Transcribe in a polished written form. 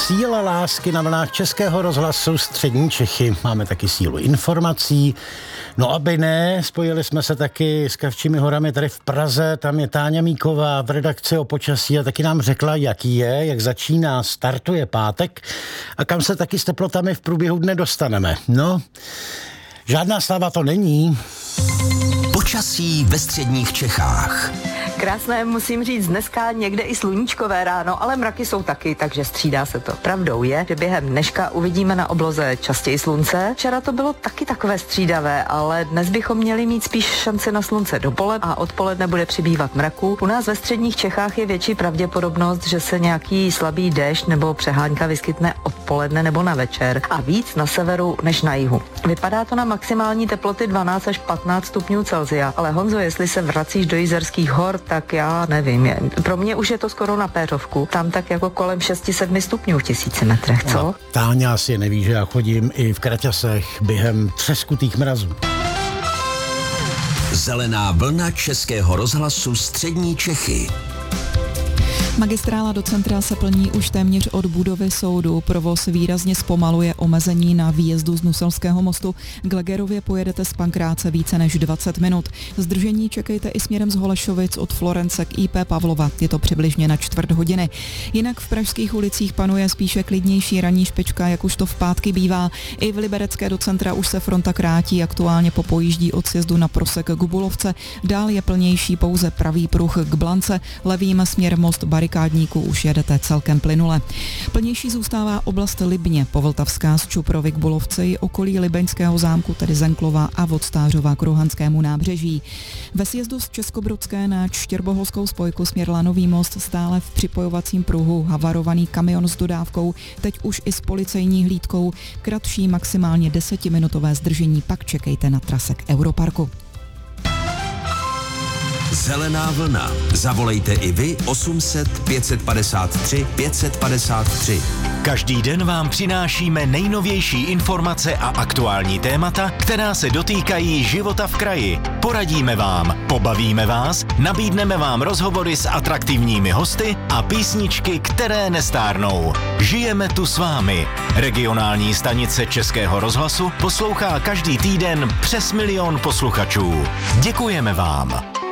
Síla lásky na vlnách Českého rozhlasu Střední Čechy. Máme taky sílu informací. No aby ne, spojili jsme se taky s Kavčími horami tady v Praze. Tam je Táňa Míková v redakci o počasí a taky nám řekla, jaký je, jak začíná, startuje pátek a kam se taky s teplotami v průběhu dne dostaneme. No, žádná sláva to není. Počasí ve středních Čechách. Krásné, musím říct, dneska někde i sluníčkové ráno, ale mraky jsou taky, takže střídá se to. Pravdou je, že během dneška uvidíme na obloze častěji slunce. Včera to bylo taky takové střídavé, ale dnes bychom měli mít spíš šanci na slunce dopoledne a odpoledne bude přibývat mraku. U nás ve středních Čechách je větší pravděpodobnost, že se nějaký slabý déšť nebo přehánka vyskytne odpoledne nebo na večer a víc na severu než na jihu. Vypadá to na maximální teploty 12 až 15 stupňů Celsia, ale Honzo, jestli se vracíš do Jizerských hor, tak já nevím. Pro mě už je to skoro na Péřovku. Tam tak jako kolem 6-7 stupňů v 1000 metrech, co? No, Táňa asi neví, že já chodím i v kraťasech během třeskutých mrazů. Zelená vlna Českého rozhlasu Střední Čechy. Magistrála do centra se plní už téměř od budovy soudu. Provoz výrazně zpomaluje omezení na výjezdu z Nuselského mostu. K Legerově pojedete z Pankráce více než 20 minut. Zdržení čekejte i směrem z Holešovic od Florence k IP Pavlova. Je to přibližně na čtvrt hodiny. Jinak v pražských ulicích panuje spíše klidnější ranní špička, jak už to v pátky bývá. I v Liberecké do centra už se fronta krátí, aktuálně popojíždí od sjezdu na Prosek k Bulovce. Dál je plnější pouze pravý pruh k Blance, levým směr most Barikádníku už jedete celkem plynule. Plnější zůstává oblast Libně, Povltavská z Čuprovy k Bulovci, okolí Libeňského zámku, tedy Zenklova a od Stářova k Rohanskému nábřeží. Ve sjezdu z Českobrodské na Štěrboholskou spojku směr Lanový most stále v připojovacím pruhu havarovaný kamion s dodávkou, teď už i s policejní hlídkou. Kratší maximálně 10minutové zdržení pak čekejte na trase k Europarku. Zelená vlna. Zavolejte i vy 800 553 553. Každý den vám přinášíme nejnovější informace a aktuální témata, která se dotýkají života v kraji. Poradíme vám, pobavíme vás, nabídneme vám rozhovory s atraktivními hosty a písničky, které nestárnou. Žijeme tu s vámi. Regionální stanice Českého rozhlasu poslouchá každý týden přes 1 000 000 posluchačů. Děkujeme vám.